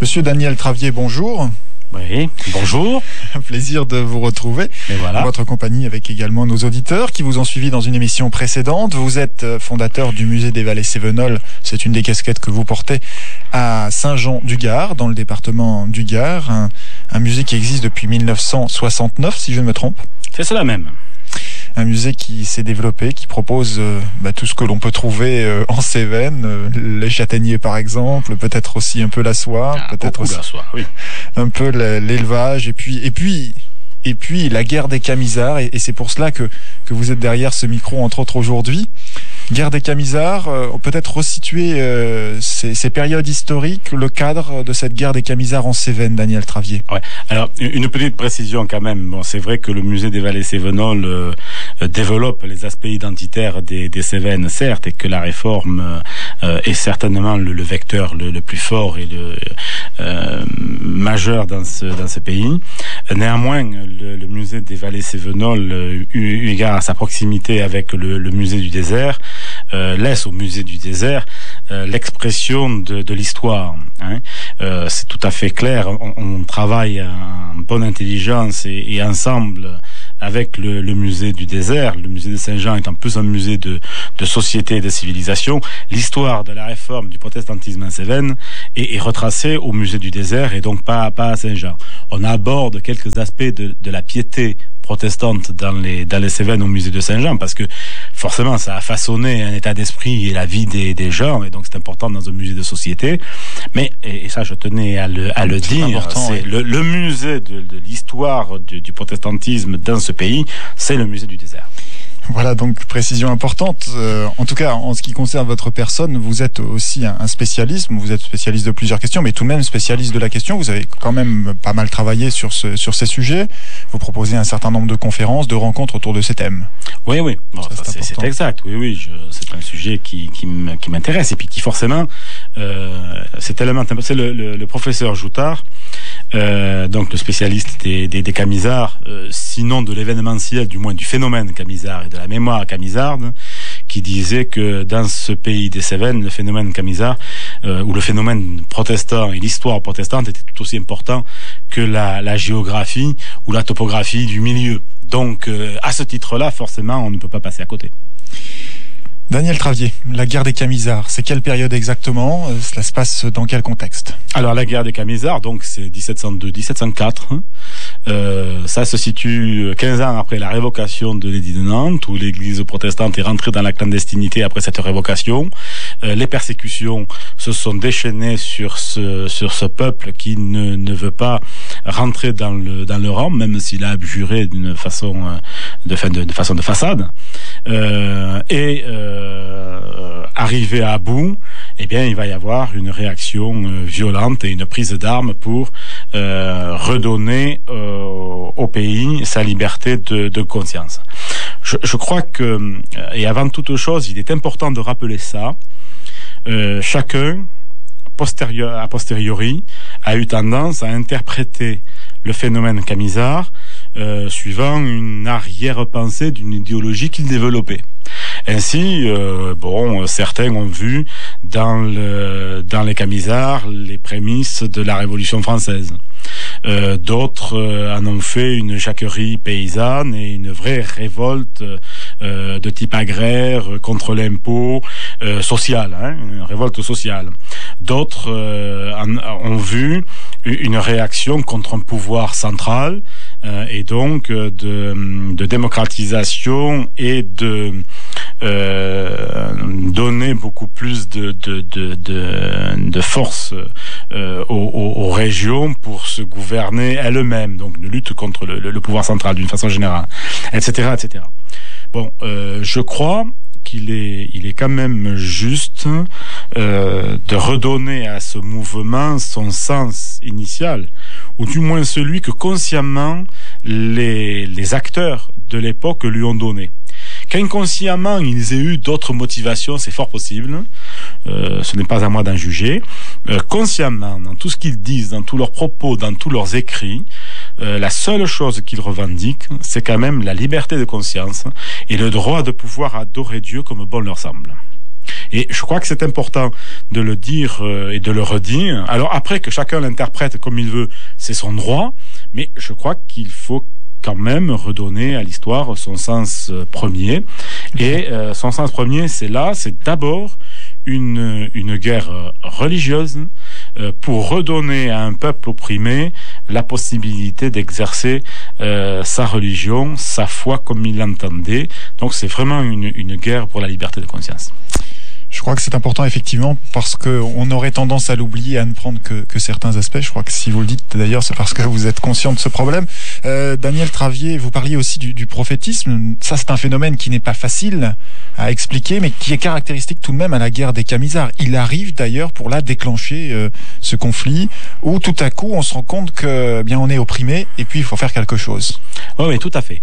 Monsieur Daniel Travier, bonjour. Oui, bonjour. Un plaisir de vous retrouver. Et voilà. En votre compagnie avec également nos auditeurs qui vous ont suivi dans une émission précédente. Vous êtes fondateur du musée des Vallées Cévenol. C'est une des casquettes que vous portez à Saint-Jean-du-Gard, dans le département du Gard. Un musée qui existe depuis 1969, si je ne me trompe. C'est cela même. Un musée qui s'est développé, qui propose tout ce que l'on peut trouver en Cévennes, les châtaigniers par exemple, peut-être aussi un peu la soie, peut-être aussi la soie, oui. un peu l'élevage, et puis la guerre des Camisards, et c'est pour cela que vous êtes derrière ce micro, entre autres aujourd'hui. Guerre des Camisards, peut-être resituer ces périodes historiques, le cadre de cette guerre des Camisards en Cévennes, Daniel Travier. Ouais. Alors, une petite précision quand même. Bon, c'est vrai que le musée des Vallées Cévenol développe les aspects identitaires des Cévennes, certes, et que la réforme est certainement le vecteur le plus fort et le majeur dans ce pays. Néanmoins, le musée des Vallées Cévenol, eu égard à sa proximité avec le musée du désert, laisse au musée du désert l'expression de l'histoire. C'est tout à fait clair. On travaille en bonne intelligence et ensemble avec le musée du désert. Le musée de Saint-Jean étant plus un musée de société et de civilisation. L'histoire de la réforme du protestantisme en Cévennes est retracée au musée du désert et donc pas à Saint-Jean. On aborde quelques aspects de la piété protestante dans les Cévennes au musée de Saint-Jean, parce que forcément ça a façonné un état d'esprit et la vie des gens, et donc c'est important dans un musée de société. Mais, et ça je tenais à le dire, c'est oui. le musée de l'histoire du protestantisme dans ce pays, c'est le musée du désert. Voilà, donc précision importante. En tout cas, en ce qui concerne votre personne, vous êtes aussi un spécialiste. Vous êtes spécialiste de plusieurs questions, mais tout de même spécialiste de la question. Vous avez quand même pas mal travaillé sur ces sujets. Vous proposez un certain nombre de conférences, de rencontres autour de ces thèmes. Oui. Bon, c'est exact. Oui. C'est un sujet qui m'intéresse et puis qui forcément, c'est tellement. C'est le professeur Joutard, donc le spécialiste des Camisards, sinon de l'événementiel, du moins du phénomène Camisard et de la mémoire camisarde, qui disait que dans ce pays des Cévennes, le phénomène Camisard, ou le phénomène protestant et l'histoire protestante était tout aussi important que la géographie ou la topographie du milieu. Donc, à ce titre-là, forcément, on ne peut pas passer à côté. Daniel Travier, la guerre des Camisards, c'est quelle période exactement? Cela se passe dans quel contexte? Alors, la guerre des Camisards, donc c'est 1702-1704. Ça se situe 15 ans après la révocation de l'édit de Nantes, où l'église protestante est rentrée dans la clandestinité après cette révocation. Les persécutions se sont déchaînées sur ce peuple qui ne veut pas rentrer dans le rang, même s'il a abjuré d'une façon de façade. Arrivé à bout, eh bien, il va y avoir une réaction violente et une prise d'armes pour redonner au pays sa liberté de conscience. Je crois que, et avant toute chose, il est important de rappeler ça. Chacun, a posteriori, a eu tendance à interpréter le phénomène Camisard suivant une arrière-pensée d'une idéologie qu'il développait. Ainsi, certains ont vu dans les Camisards les prémices de la Révolution française. D'autres en ont fait une jacquerie paysanne et une vraie révolte de type agraire contre l'impôt social, une révolte sociale. D'autres ont vu une réaction contre un pouvoir central et donc de démocratisation et de donner beaucoup plus de force aux régions pour se gouverner elles-mêmes, donc une lutte contre le pouvoir central d'une façon générale, etc. Bon, je crois qu'il est quand même juste de redonner à ce mouvement son sens initial, ou du moins celui que consciemment les acteurs de l'époque lui ont donné. Qu'inconsciemment ils aient eu d'autres motivations, c'est fort possible, ce n'est pas à moi d'en juger. Consciemment, dans tout ce qu'ils disent, dans tous leurs propos, dans tous leurs écrits, la seule chose qu'ils revendiquent, c'est quand même la liberté de conscience et le droit de pouvoir adorer Dieu comme bon leur semble. Et je crois que c'est important de le dire et de le redire. Alors après, que chacun l'interprète comme il veut, c'est son droit, mais je crois qu'il faut quand même redonner à l'histoire son sens premier. Et son sens premier, c'est d'abord une guerre religieuse pour redonner à un peuple opprimé la possibilité d'exercer sa religion, sa foi comme il l'entendait. Donc c'est vraiment une guerre pour la liberté de conscience. Je crois que c'est important effectivement parce qu'on aurait tendance à l'oublier, à ne prendre que certains aspects. Je crois que si vous le dites d'ailleurs, c'est parce que vous êtes conscient de ce problème. Daniel Travier, vous parliez aussi du prophétisme. Ça, c'est un phénomène qui n'est pas facile à expliquer, mais qui est caractéristique tout de même à la guerre des Camisards. Il arrive d'ailleurs pour là déclencher ce conflit où tout à coup on se rend compte que bien on est opprimé et puis il faut faire quelque chose. Oui, tout à fait.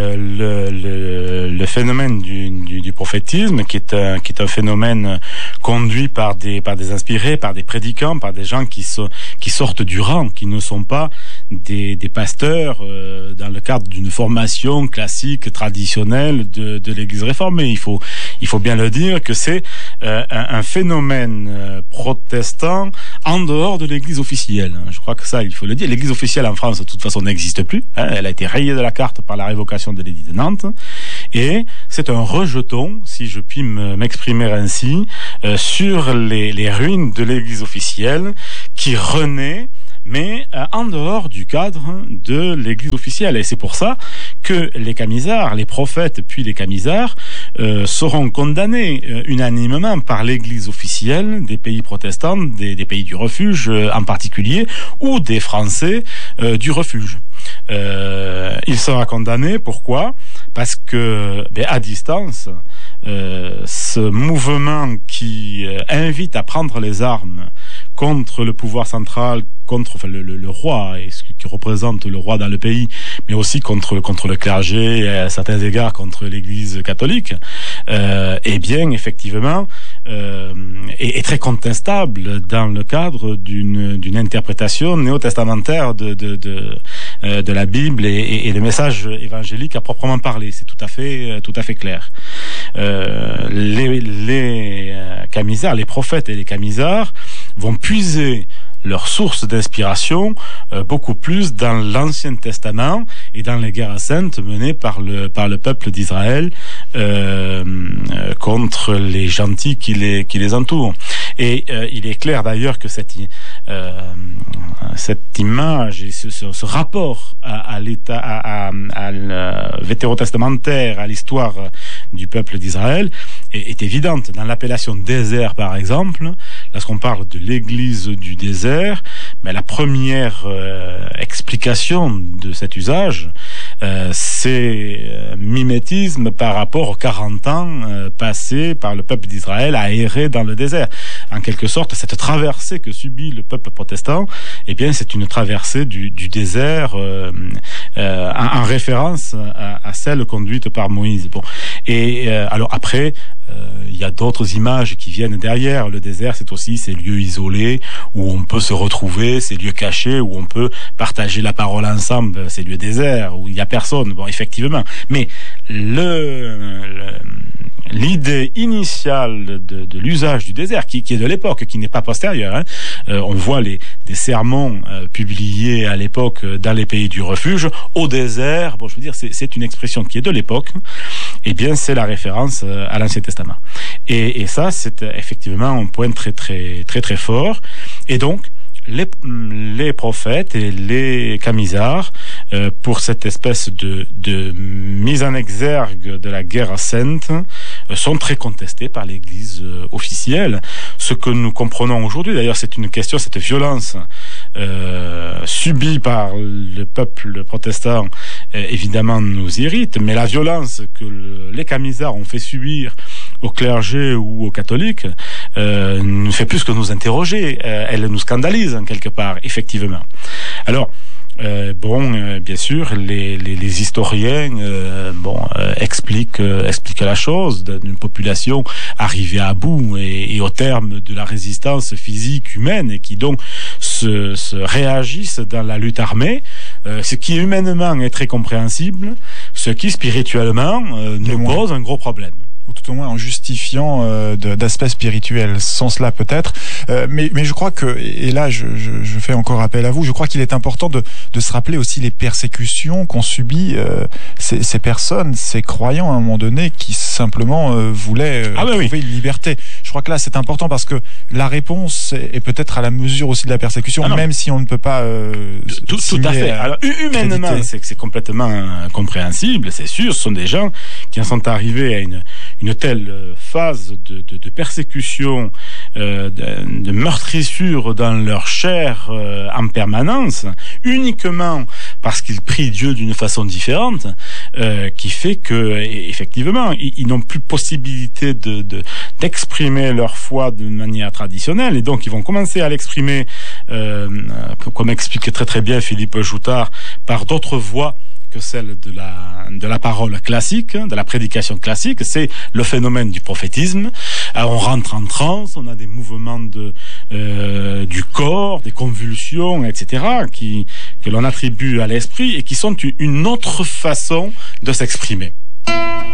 Le phénomène du prophétisme, qui est un phénomène conduit par des inspirés, par des prédicants, par des gens qui sortent du rang, qui ne sont pas des pasteurs dans le cadre d'une formation classique traditionnelle de l'Église réformée. Il faut bien le dire que c'est un phénomène protestant en dehors de l'Église officielle. Je crois que ça, il faut le dire. L'Église officielle en France, de toute façon, n'existe plus. Elle a été rayée de la carte par la révocation de l'édit de Nantes. Et c'est un rejeton, si je puis m'exprimer ainsi, sur les ruines de l'Église officielle qui renaît, mais en dehors du cadre de l'Église officielle. Et c'est pour ça que les Camisards, les prophètes puis les Camisards, seront condamnés unanimement par l'Église officielle des pays protestants, des pays du refuge en particulier, ou des Français du refuge. Il sera condamné, pourquoi ? Parce que, à distance, ce mouvement qui invite à prendre les armes contre le pouvoir central, contre le roi, et ce qui représente le roi dans le pays, mais aussi contre le clergé, et à certains égards contre l'Église catholique, eh bien, effectivement, est très contestable dans le cadre d'une interprétation néo-testamentaire de la Bible et des messages évangéliques à proprement parler. C'est tout à fait clair. Les Camisards, les prophètes et les Camisards vont puiser leur source d'inspiration beaucoup plus dans l'Ancien Testament et dans les guerres saintes menées par le peuple d'Israël contre les gentils qui les entourent. Et il est clair d'ailleurs que cette image et ce rapport à l'état, à vétérotestamentaire, à l'histoire du peuple d'Israël est évidente. Dans l'appellation désert, par exemple, lorsqu'on parle de l'église du désert, mais la première explication de cet usage, c'est mimétisme par rapport aux 40 ans passés par le peuple d'Israël à errer dans le désert. En quelque sorte, cette traversée que subit le peuple protestant, eh bien, c'est une traversée du désert en référence à celle conduite par Moïse. Bon. Et alors après, il y a d'autres images qui viennent derrière. Le désert, c'est aussi ces lieux isolés où on peut se retrouver, ces lieux cachés où on peut partager la parole ensemble, ces lieux déserts où il n'y a personne. Bon, effectivement. Mais l'idée initiale de l'usage du désert, qui est de l'époque, qui n'est pas postérieure, hein. On voit des sermons publiés à l'époque dans les pays du refuge au désert. Bon, je veux dire, c'est une expression qui est de l'époque. Eh bien, c'est la référence à l'Ancien Testament. Et ça, c'est effectivement un point très très très très fort. Et donc, les prophètes et les Camisards, pour cette espèce de mise en exergue de la guerre sainte, sont très contestés par l'Église officielle. Ce que nous comprenons aujourd'hui, d'ailleurs, c'est une question, cette violence subie par le peuple protestant, évidemment, nous irrite, mais la violence que les Camisards ont fait subir au clergé ou aux catholiques ne fait plus que nous interroger. Elle nous scandalise en quelque part, effectivement. Alors, bien sûr, les historiens expliquent la chose d'une population arrivée à bout et au terme de la résistance physique humaine et qui donc se réagissent dans la lutte armée, ce qui humainement est très compréhensible, ce qui spirituellement nous pose un gros problème. ou tout au moins en justifiant d'aspects spirituels, sans cela peut-être. Mais je crois que, et là je fais encore appel à vous, je crois qu'il est important de se rappeler aussi les persécutions qu'ont subies ces personnes, ces croyants à un moment donné, qui simplement voulaient trouver une liberté. Je crois que là c'est important parce que la réponse est peut-être à la mesure aussi de la persécution, même si on ne peut pas tout à fait. Alors humainement, c'est complètement compréhensible, c'est sûr. Ce sont des gens qui en sont arrivés à une telle phase de persécution, de meurtrissure dans leur chair en permanence, uniquement parce qu'ils prient Dieu d'une façon différente, qui fait que effectivement ils n'ont plus possibilité d'exprimer leur foi de manière traditionnelle, et donc ils vont commencer à l'exprimer, comme explique très très bien Philippe Joutard, par d'autres voies que celle de la parole classique, de la prédication classique. C'est le phénomène du prophétisme. Alors on rentre en transe, on a des mouvements du corps, des convulsions, etc., que l'on attribue à l'esprit et qui sont une autre façon de s'exprimer.